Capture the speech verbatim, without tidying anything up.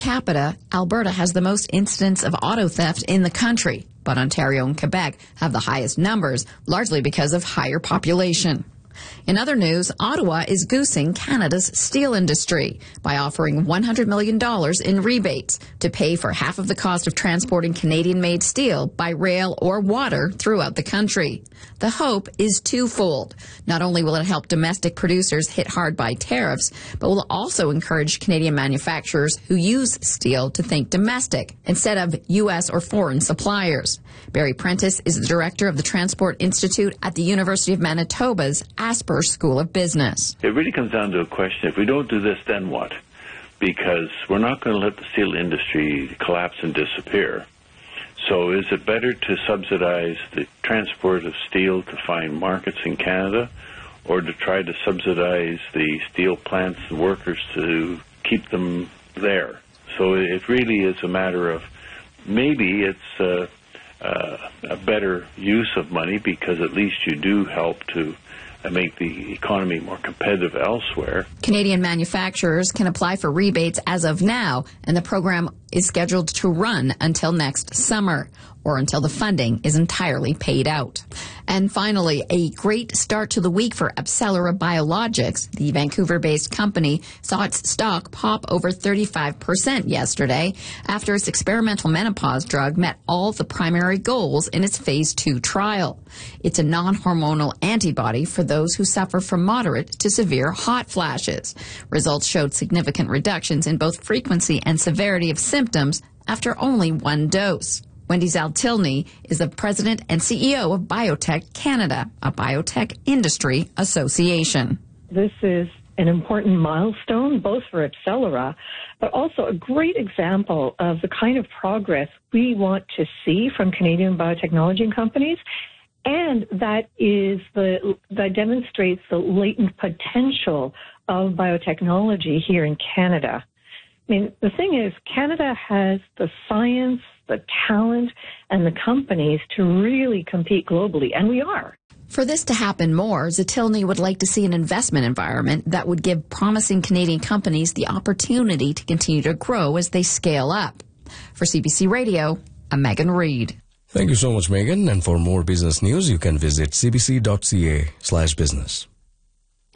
Capita, Alberta has the most incidents of auto theft in the country, but Ontario and Quebec have the highest numbers, largely because of higher population. In other news, Ottawa is goosing Canada's steel industry by offering one hundred million dollars in rebates to pay for half of the cost of transporting Canadian-made steel by rail or water throughout the country. The hope is twofold. Not only will it help domestic producers hit hard by tariffs, but will also encourage Canadian manufacturers who use steel to think domestic instead of U S or foreign suppliers. Barry Prentice is the director of the Transport Institute at the University of Manitoba's Asper School of Business. It really comes down to a question, if we don't do this, then what? Because we're not going to let the steel industry collapse and disappear. So is it better to subsidize the transport of steel to find markets in Canada, or to try to subsidize the steel plants and workers to keep them there? So it really is a matter of maybe it's uh, uh, a better use of money, because at least you do help to make the economy more competitive elsewhere. Canadian manufacturers can apply for rebates as of now, and the program is scheduled to run until next summer, or until the funding is entirely paid out. And finally, a great start to the week for AbCellera Biologics. The Vancouver-based company saw its stock pop over thirty-five percent yesterday after its experimental menopause drug met all the primary goals in its phase two trial. It's a non-hormonal antibody for those who suffer from moderate to severe hot flashes. Results showed significant reductions in both frequency and severity of symptoms after only one dose. Wendy Zaltilny is the president and C E O of Biotech Canada, a biotech industry association. This is an important milestone, both for AbCellera, but also a great example of the kind of progress we want to see from Canadian biotechnology companies, and that is the that demonstrates the latent potential of biotechnology here in Canada. I mean, the thing is, Canada has the science, the talent, and the companies to really compete globally, and we are. For this to happen more, Zaltilny would like to see an investment environment that would give promising Canadian companies the opportunity to continue to grow as they scale up. For C B C Radio, I'm Megan Reid. Thank you so much, Megan. And for more business news, you can visit cbc.ca slash business.